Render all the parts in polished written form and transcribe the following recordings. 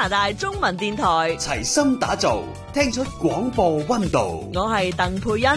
拿大中文電台， 齊心打造，聽出廣播溫度。 我係鄧佩欣。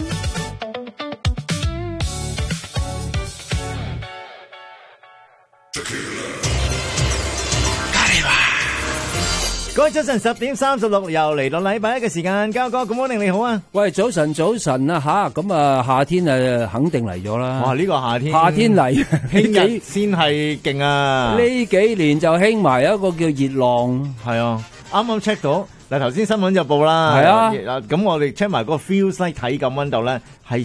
各位早晨，10:36又嚟到禮拜一嘅時間，交哥，Good morning，你好啊！ 喂，早晨啊吓，咁啊夏天肯定嚟咗啦。 哇，呢個夏天嚟， 聽日先係勁啊！ 呢幾年就興埋一個叫熱浪， 係啊，啱啱 check 到嗱，頭先新聞就報啦， 係啊， 咁我哋 check 埋個 feels like 體感溫度咧係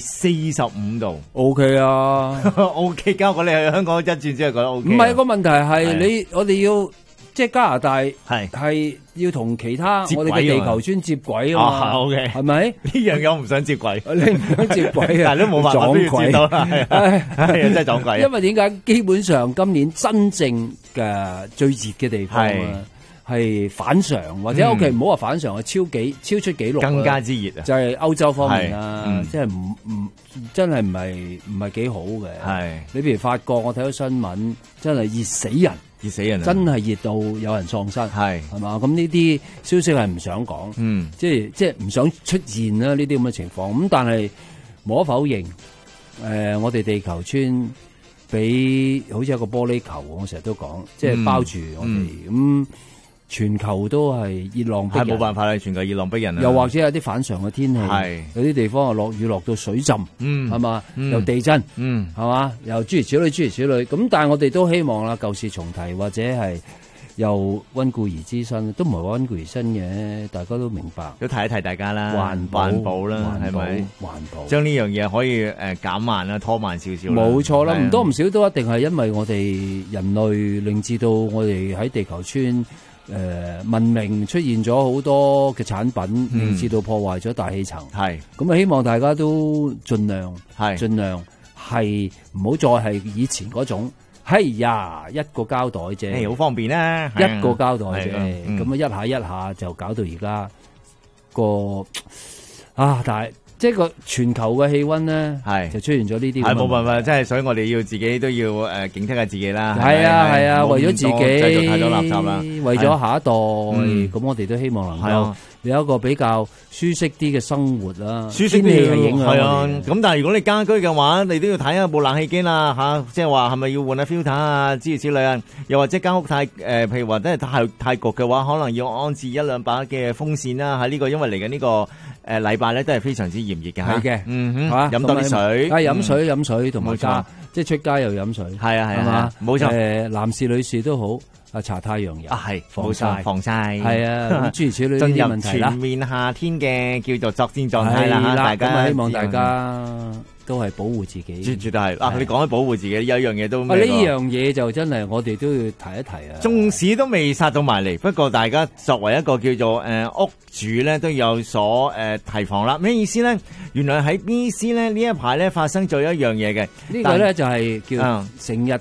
45度 ，OK 啊 ，OK，交哥你去香港一轉之後覺得 OK， 唔係個問題係我哋要。即係加拿大係要同其他我哋嘅地球村接軌啊嘛 ，OK， 係咪？ 呢樣嘢我唔想接軌， 你唔想接軌啊？ 但係都冇辦法都要接到啦，係真係撞軌。 因為點解？基本上今年真正嘅最熱嘅地方啊，係反常或者 OK 唔好話反常，係超出紀錄， 更加之熱啊！ 就係歐洲方面啦，即係真係唔係幾好嘅。係你譬如法國，我睇到新聞，真係熱死人。 熱死人啊！ 真係熱到有人喪生，係嘛？咁呢啲消息係唔想講，即係唔想出現啦呢啲咁嘅情況。咁但係無可否認，我哋地球村比好似一個玻璃球，我成日都講，即係包住我哋咁。全球都係熱浪逼人， 係冇辦法啦！全球熱浪逼人啊！ 又或者有啲反常嘅天氣，有啲地方啊落雨落到水浸，係嘛？又地震，係嘛？又諸如此類。咁但係我哋都希望啦，舊事重提或者係又溫故而知新，都唔係溫故而新嘅，大家都明白。 都提一提大家啦，環保啦，係咪？環保將呢樣嘢可以減慢啦，拖慢少少。 冇錯啦，唔多唔少都一定係因為我哋人類令至到我哋喺地球村。文明出現咗好多嘅產品，令至到破壞咗大氣層。係咁啊，希望大家都盡量係唔好再係以前嗰種，係呀一個膠袋啫， 好方便啦， 一個膠袋啫，咁啊一下就搞到而家個但係。即係個全球嘅氣溫咧，就出現咗呢啲， 係冇辦法，即係所以我哋要自己都要警惕下自己啦。 係啊，為咗自己製造太多垃圾啦， 為咗下一代，咁我哋都希望能夠有一個比較舒適啲嘅生活啦。 舒適啲嘅影響係啊，咁但係如果你家居嘅話，你都要睇下部冷氣機啦嚇，即係話係咪要換下 filter 啊諸如此類啊，又或者間屋太譬如話真係太焗嘅話，可能要安置1-2把嘅風扇啦嚇。呢個因為嚟緊呢個。禮拜咧都係非常之炎熱嘅，係嘅，飲多啲水， 飲水同埋加，即係出街又飲水， 係嘛，冇錯， 男士女士都好，搽太陽油， 係防曬，係啊，諸如此類呢啲問題啦。 進入全面夏天嘅叫做作戰狀態啦，大家希望大家都係保護自己， 絕對係。你講起保護自己，有一樣嘢都呢樣嘢就真係我哋都要提一提啊。 縱使都未殺到埋嚟，不過大家作為一個叫做屋主咧，都有所提防啦。咩意思咧？原來喺 BC 咧呢一排咧發生咗一樣嘢嘅， 呢個咧就係叫成日